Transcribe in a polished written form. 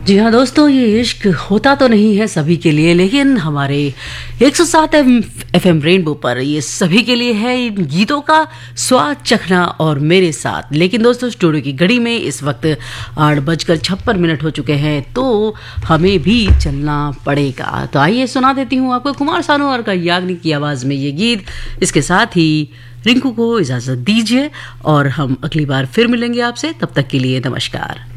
जी हाँ दोस्तों, ये इश्क होता तो नहीं है सभी के लिए, लेकिन हमारे 107 एफएम रेनबो पर ये सभी के लिए है इन गीतों का स्वाद चखना और मेरे साथ। लेकिन दोस्तों, स्टूडियो की घड़ी में इस वक्त 8:56 हो चुके हैं, तो हमें भी चलना पड़ेगा। तो आइए सुना देती हूँ आपको कुमार सानू का याग्निक की आवाज़ में ये गीत। इसके साथ ही रिंकू को इजाज़त दीजिए और हम अगली बार फिर मिलेंगे आपसे। तब तक के लिए नमस्कार।